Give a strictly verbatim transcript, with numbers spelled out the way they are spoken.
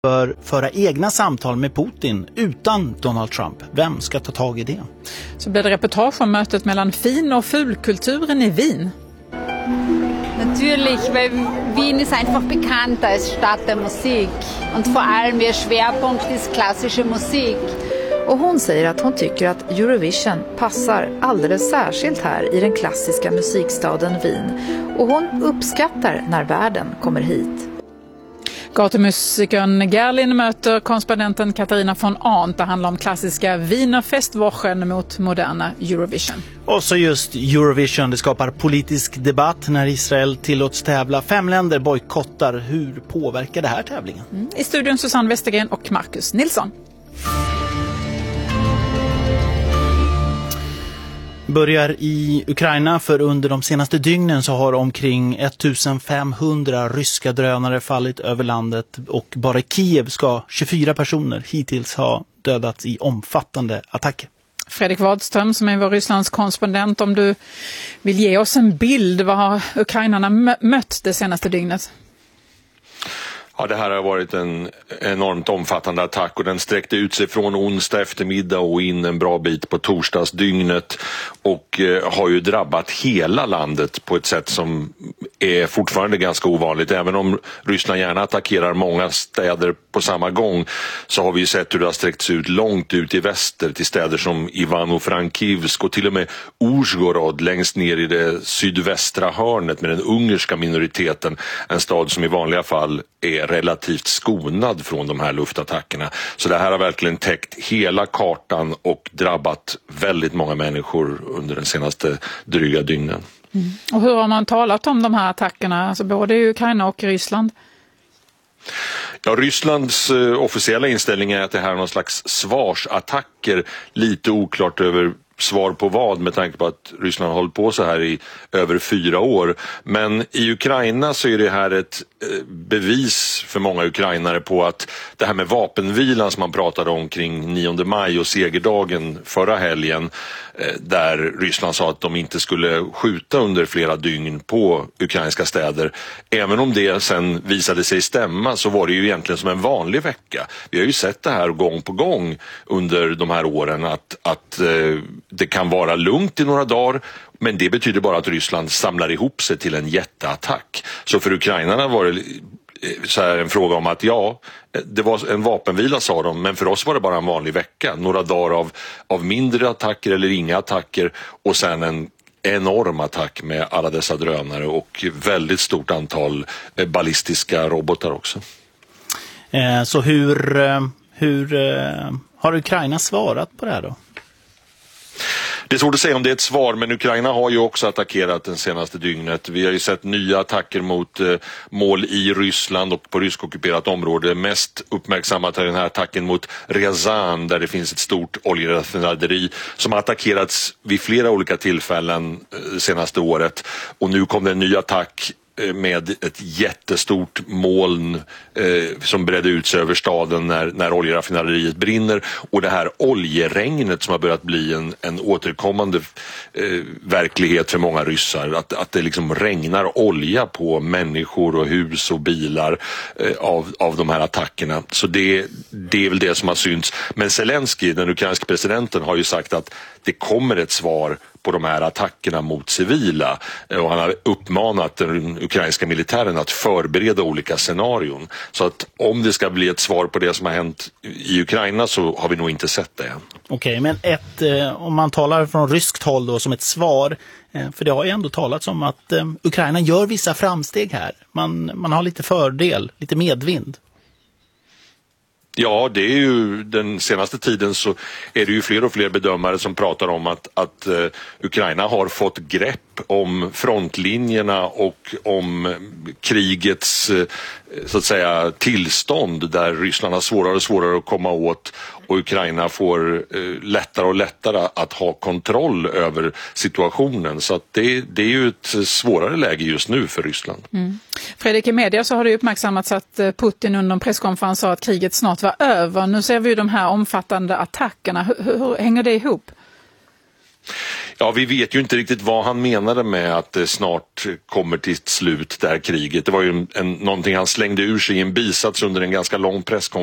bör föra egna samtal med Putin utan Donald Trump. Vem ska ta tag i det? Så blir det reportage om mötet mellan fin- och fulkulturen i Wien. Natürlich, weil Wien ist einfach bekannt als Stadt der Musik und vor allem ihr Schwerpunkt ist klassische Musik. Och hon säger att hon tycker att Eurovision passar alldeles särskilt här i den klassiska musikstaden Wien. Och hon uppskattar när världen kommer hit. Gatumusikern Gerlin möter korrespondenten Katarina von Arndt. Det handlar om klassiska Wiener Festwochen mot moderna Eurovision. Och så just Eurovision, det skapar politisk debatt när Israel tillåts tävla. Fem länder bojkottar. Hur påverkar det här tävlingen? Mm. I studion Susanne Westergren och Marcus Nilsson. Börjar i Ukraina, för under de senaste dygnen så har omkring femtonhundra ryska drönare fallit över landet och bara i Kiev ska tjugofyra personer hittills ha dödats i omfattande attacker. Fredrik Wadström som är vår Rysslands korrespondent, om du vill ge oss en bild, vad har ukrainarna mött det senaste dygnet? Ja, det här har varit en enormt omfattande attack och den sträckte ut sig från onsdag eftermiddag och in en bra bit på torsdagsdygnet och eh, har ju drabbat hela landet på ett sätt som är fortfarande ganska ovanligt. Även om Ryssland gärna attackerar många städer på samma gång så har vi ju sett hur det har sträckts ut långt ut i väster till städer som Ivano-Frankivsk och till och med Uzhgorod längst ner i det sydvästra hörnet med den ungerska minoriteten. En stad som i vanliga fall är relativt skonad från de här luftattackerna. Så det här har verkligen täckt hela kartan och drabbat väldigt många människor under den senaste dryga dygnen. Mm. Och hur har man talat om de här attackerna, alltså både i Ukraina och i Ryssland? Ja, Rysslands eh, officiella inställning är att det här är någon slags svarsattacker, lite oklart över svar på vad med tanke på att Ryssland har hållit på så här i över fyra år. Men i Ukraina så är det här ett eh, bevis för många ukrainare på att det här med vapenvilan som man pratade om kring nionde maj och segerdagen förra helgen eh, där Ryssland sa att de inte skulle skjuta under flera dygn på ukrainska städer. Även om det sen visade sig stämma så var det ju egentligen som en vanlig vecka. Vi har ju sett det här gång på gång under de här åren att, att eh, det kan vara lugnt i några dagar, men det betyder bara att Ryssland samlar ihop sig till en jätteattack. Så för ukrainarna var det så här en fråga om att ja, det var en vapenvila sa de, men för oss var det bara en vanlig vecka. Några dagar av, av mindre attacker eller inga attacker och sen en enorm attack med alla dessa drönare och väldigt stort antal ballistiska robotar också. Eh, så hur, hur eh, har Ukraina svarat på det här då? Det är svårt att säga om det är ett svar, men Ukraina har ju också attackerat den senaste dygnet. Vi har ju sett nya attacker mot eh, mål i Ryssland och på ryskockuperat område. Mest uppmärksammat är den här attacken mot Ryazan där det finns ett stort oljeraffinaderi som har attackerats vid flera olika tillfällen eh, senaste året. Och nu kom det en ny attack med ett jättestort moln eh, som bredde ut sig över staden när, när oljeraffinaderiet brinner och det här oljeregnet som har börjat bli en, en återkommande eh, verklighet för många ryssar. Att, att det liksom regnar olja på människor och hus och bilar eh, av, av de här attackerna. Så det, det är väl det som har synts. Men Zelensky, den ukrainska presidenten, har ju sagt att det kommer ett svar på de här attackerna mot civila och han har uppmanat den ukrainska militären att förbereda olika scenarion. Så att om det ska bli ett svar på det som har hänt i Ukraina så har vi nog inte sett det än. Okej, men ett, eh, om man talar från ryskt håll då som ett svar, eh, för det har ju ändå talats om att eh, Ukraina gör vissa framsteg här. Man, man har lite fördel, lite medvind. Ja, det är ju den senaste tiden så är det ju fler och fler bedömare som pratar om att, att uh, Ukraina har fått grepp om frontlinjerna och om krigets uh, så att säga tillstånd där Ryssland har svårare och svårare att komma åt och Ukraina får uh, lättare och lättare att ha kontroll över situationen. Så att det, det är ju ett svårare läge just nu för Ryssland. Mm. Fredrik, i media så har det uppmärksammats att Putin under en presskonferens sa att kriget snart var över. Nu ser vi ju de här omfattande attackerna. Hur, hur hänger det ihop? Ja, vi vet ju inte riktigt vad han menade med att det snart kommer till slut det här kriget. Det var ju en, en, någonting han slängde ur sig i en bisats under en ganska lång presskonferens.